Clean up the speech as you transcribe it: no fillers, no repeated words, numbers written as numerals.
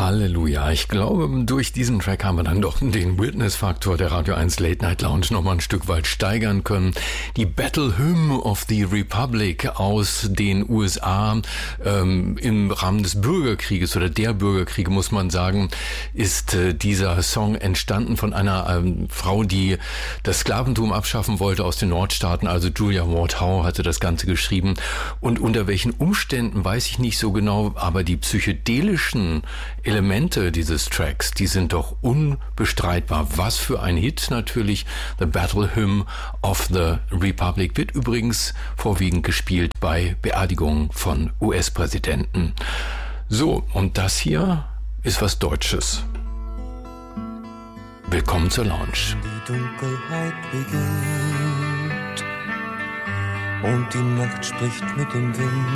Halleluja. Ich glaube, durch diesen Track haben wir dann doch den Witness-Faktor der Radio 1 Late Night Lounge nochmal ein Stück weit steigern können. Die Battle Hymn of the Republic aus den USA im Rahmen des Bürgerkrieges oder der Bürgerkriege, muss man sagen, ist dieser Song entstanden von einer Frau, die das Sklaventum abschaffen wollte aus den Nordstaaten. Also Julia Ward Howe hatte das Ganze geschrieben. Und unter welchen Umständen, weiß ich nicht so genau, aber die psychedelischen Elemente dieses Tracks, die sind doch unbestreitbar. Was für ein Hit natürlich. The Battle Hymn of the Republic wird übrigens vorwiegend gespielt bei Beerdigungen von US-Präsidenten. So, und das hier ist was Deutsches. Willkommen zur Lounge. Die Dunkelheit beginnt und die Nacht spricht mit dem Wind.